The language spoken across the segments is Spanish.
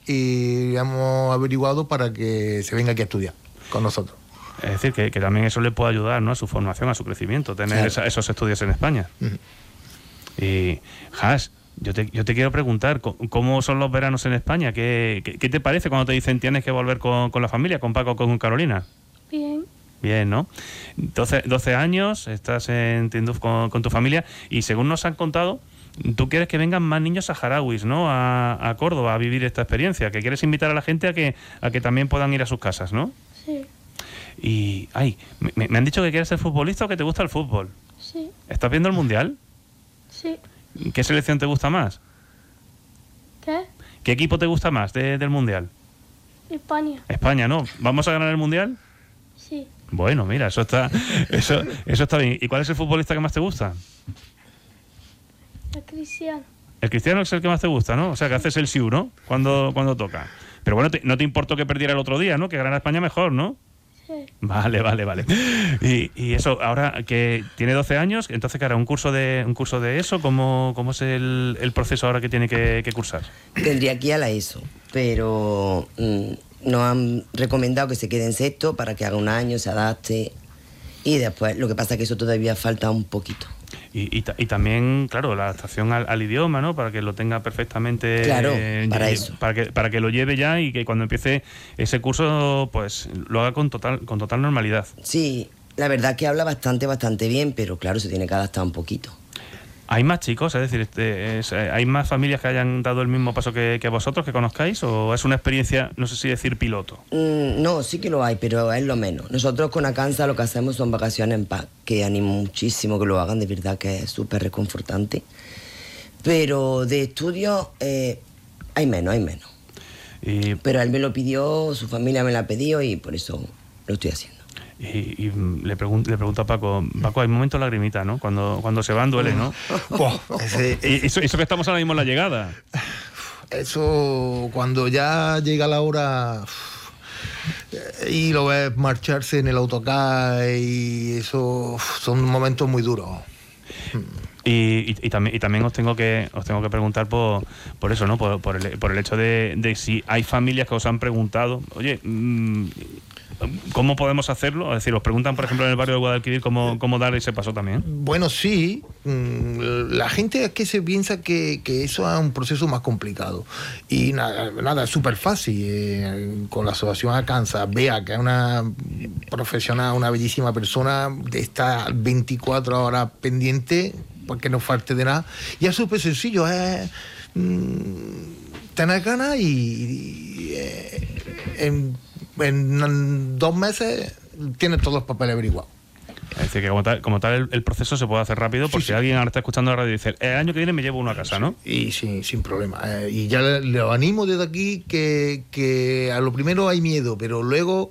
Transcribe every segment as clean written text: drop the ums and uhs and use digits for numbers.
y hemos averiguado para que se venga aquí a estudiar con nosotros. Es decir, que también eso le puede ayudar, ¿no?, a su formación, a su crecimiento, tener esos estudios en España. Y, Has, yo te quiero preguntar, ¿cómo son los veranos en España? ¿Qué te parece cuando te dicen tienes que volver con la familia, con Paco, con Carolina? Bien. Bien, ¿no? 12 años, estás en Tinduf con tu familia y según nos han contado, tú quieres que vengan más niños saharauis, ¿no?, a Córdoba a vivir esta experiencia, que quieres invitar a la gente a que también puedan ir a sus casas, ¿no? Sí. Y, me han dicho que quieres ser futbolista o que te gusta el fútbol. Sí. ¿Estás viendo el Mundial? Sí. ¿Qué selección te gusta más? ¿Qué? ¿Qué equipo te gusta más del Mundial? España. España, ¿no? ¿Vamos a ganar el Mundial? Sí. Bueno, mira, eso está bien. ¿Y cuál es el futbolista que más te gusta? El Cristiano. El Cristiano es el que más te gusta, ¿no? O sea, que haces el siu, ¿no? Cuando toca. Pero bueno, no te importó que perdiera el otro día, ¿no? Que ganara España mejor, ¿no? Sí. Vale. Y eso, ahora que tiene 12 años, entonces, ¿qué hará? ¿Un curso de eso? ¿Cómo es el proceso ahora que tiene que cursar? Tendría que ir a la ESO, pero nos han recomendado que se quede en sexto para que haga un año, se adapte, y después, lo que pasa es que eso todavía falta un poquito. Y también, claro, la adaptación al idioma, ¿no? Para que lo tenga perfectamente... Claro, para eso. Para que lo lleve ya y que cuando empiece ese curso, pues lo haga con total normalidad. Sí, la verdad es que habla bastante bien, pero claro, se tiene que adaptar un poquito. ¿Hay más chicos? Es decir, ¿hay más familias que hayan dado el mismo paso que vosotros, que conozcáis? ¿O es una experiencia, no sé si decir, piloto? No, sí que lo hay, pero es lo menos. Nosotros con Akansa lo que hacemos son vacaciones en paz, que animo muchísimo que lo hagan, de verdad que es súper reconfortante. Pero de estudio hay menos. Pero él me lo pidió, su familia me la pidió y por eso lo estoy haciendo. Y le pregunto a Paco, hay momentos lagrimita, ¿no? Cuando se van duele, ¿no? Y eso que estamos ahora mismo en la llegada. Eso, cuando ya llega la hora y lo ves marcharse en el autocar, y eso son momentos muy duros. Y también os tengo que preguntar por eso, ¿no? Por el hecho de si hay familias que os han preguntado, oye, ¿cómo podemos hacerlo? Es decir, os preguntan, por ejemplo, en el barrio de Guadalquivir cómo dar ese paso también. Bueno, sí. La gente es que se piensa que eso es un proceso más complicado. Y nada, es súper fácil. Con la asociación Akansa, Bea, que es una profesional, una bellísima persona, está 24 horas pendiente, porque no falte de nada. Y es súper sencillo, es tener ganas y en 2 meses tienes todos los papeles averiguados. Es decir, que como tal el proceso se puede hacer rápido, por si alguien ahora está escuchando la radio y dice, el año que viene me llevo uno a casa, ¿no? Y sin problema. Y ya le animo desde aquí que a lo primero hay miedo, pero luego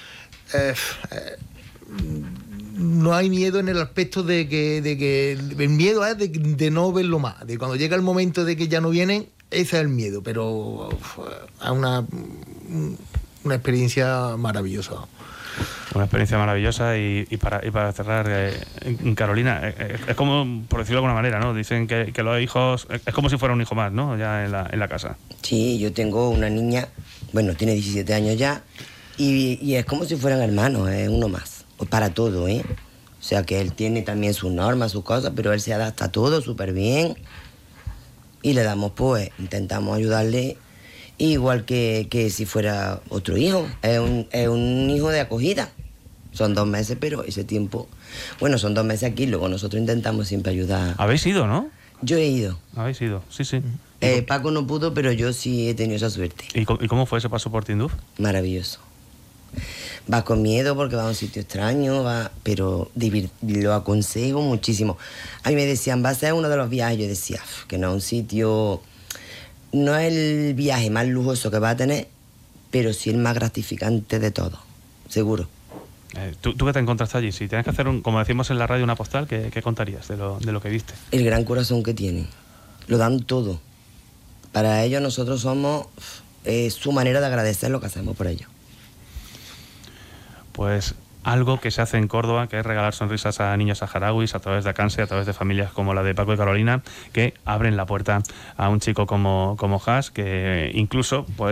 no hay miedo en el aspecto de que el miedo es de no verlo más, de cuando llega el momento de que ya no vienen, ese es el miedo, pero es una experiencia maravillosa. Una experiencia maravillosa y para cerrar, Carolina, es como, por decirlo de alguna manera, ¿no? Dicen que los hijos, es como si fuera un hijo más, ¿no? Ya en la casa. Sí, yo tengo una niña, bueno, tiene 17 años ya, y es como si fueran hermanos, es uno más, para todo, ¿eh? O sea que él tiene también sus normas, sus cosas, pero él se adapta a todo súper bien, y le damos, pues, intentamos ayudarle igual que si fuera otro hijo. Es un hijo de acogida. Son 2 meses, pero ese tiempo... Bueno, son 2 meses aquí, luego nosotros intentamos siempre ayudar. ¿Habéis ido, no? Yo he ido. ¿Habéis ido? Sí. Paco no pudo, pero yo sí he tenido esa suerte. ¿Y cómo fue ese paso por Tinduf? Maravilloso. Va con miedo porque va a un sitio extraño, pero lo aconsejo muchísimo. A mí me decían, va a ser uno de los viajes. Yo decía, que no es un sitio... No es el viaje más lujoso que va a tener, pero sí el más gratificante de todo, seguro. ¿Tú qué te encontraste allí? Si tienes que hacer, como decimos en la radio, una postal, ¿qué contarías de lo que viste? El gran corazón que tienen. Lo dan todo. Para ellos nosotros somos su manera de agradecer lo que hacemos por ellos. Pues algo que se hace en Córdoba, que es regalar sonrisas a niños saharauis a través de Akansa, a través de familias como la de Paco y Carolina, que abren la puerta a un chico como Has, que incluso pues